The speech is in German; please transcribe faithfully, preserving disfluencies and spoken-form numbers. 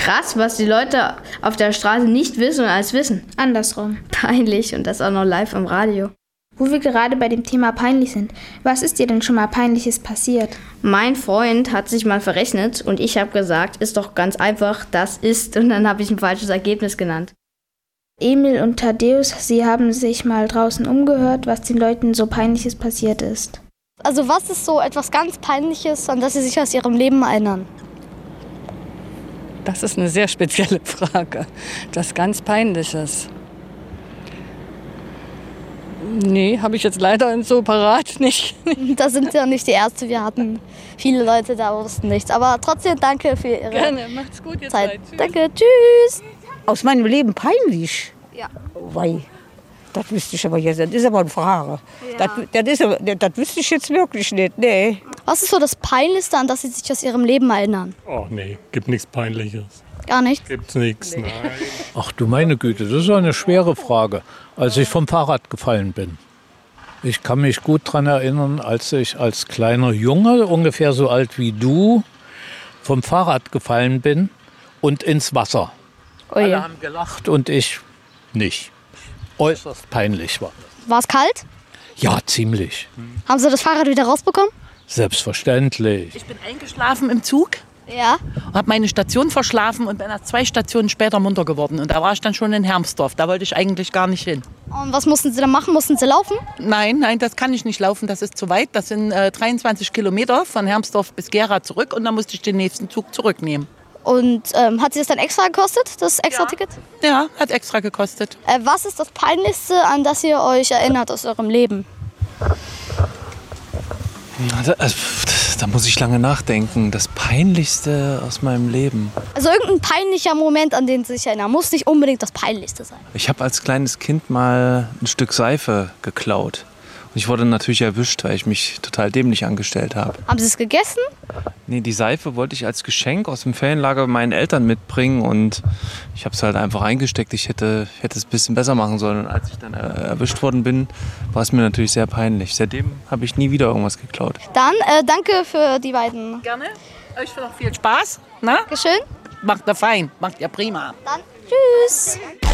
Krass, was die Leute auf der Straße nicht wissen und alles wissen. Andersrum. Peinlich und das auch noch live im Radio. Wo wir gerade bei dem Thema peinlich sind, was ist dir denn schon mal Peinliches passiert? Mein Freund hat sich mal verrechnet und ich habe gesagt, ist doch ganz einfach, das ist, und dann habe ich ein falsches Ergebnis genannt. Emil und Thaddeus, sie haben sich mal draußen umgehört, was den Leuten so Peinliches passiert ist. Also was ist so etwas ganz Peinliches, an das Sie sich aus Ihrem Leben erinnern? Das ist eine sehr spezielle Frage. Das ganz Peinliches. Nee, habe ich jetzt leider so parat nicht. Da sind Sie ja nicht die Erste. Wir hatten viele Leute, da wussten nichts. Aber trotzdem danke für Ihre Gerne, macht's gut, ihr Zeit. Tschüss. Danke, tschüss. Aus meinem Leben peinlich? Ja. Oh, wei. Das wüsste ich aber jetzt. Das ist aber eine Frage. Ja. Das, das, ist, aber- das wüsste ich jetzt wirklich nicht. Nee. Was ist so das Peinlichste, an das Sie sich aus Ihrem Leben erinnern? Oh nee, gibt nichts Peinliches. Gar nichts? Gibt's nichts, nein. Ach du meine Güte, das ist eine schwere Frage. Als ich vom Fahrrad gefallen bin. Ich kann mich gut daran erinnern, als ich als kleiner Junge, ungefähr so alt wie du, vom Fahrrad gefallen bin und ins Wasser. Oh je. Alle haben gelacht und ich nicht. Äußerst peinlich war. War es kalt? Ja, ziemlich. Haben Sie das Fahrrad wieder rausbekommen? Selbstverständlich. Ich bin eingeschlafen im Zug, Ja. habe meine Station verschlafen und bin erst zwei Stationen später munter geworden. Und da war ich dann schon in Hermsdorf. Da wollte ich eigentlich gar nicht hin. Und was mussten Sie dann machen? Mussten Sie laufen? Nein, nein, das kann ich nicht laufen. Das ist zu weit. Das sind äh, dreiundzwanzig Kilometer von Hermsdorf bis Gera zurück. Und dann musste ich den nächsten Zug zurücknehmen. Und ähm, hat Sie das dann extra gekostet, das extra Ticket? Ja, hat extra gekostet. Äh, was ist das Peinlichste, an das ihr euch erinnert aus eurem Leben? Da, also, da muss ich lange nachdenken. Das Peinlichste aus meinem Leben. Also irgendein peinlicher Moment, an den Sie sich erinnern. Muss nicht unbedingt das Peinlichste sein. Ich habe als kleines Kind mal ein Stück Seife geklaut. Und ich wurde natürlich erwischt, weil ich mich total dämlich angestellt habe. Haben Sie es gegessen? Nee, die Seife wollte ich als Geschenk aus dem Ferienlager meinen Eltern mitbringen. Und ich habe es halt einfach eingesteckt. Ich hätte, ich hätte es ein bisschen besser machen sollen. Und als ich dann äh, erwischt worden bin, war es mir natürlich sehr peinlich. Seitdem habe ich nie wieder irgendwas geklaut. Dann äh, danke für die beiden. Gerne. Euch noch viel Spaß. Na? Dankeschön. Macht ihr fein. Macht ihr prima. Dann tschüss.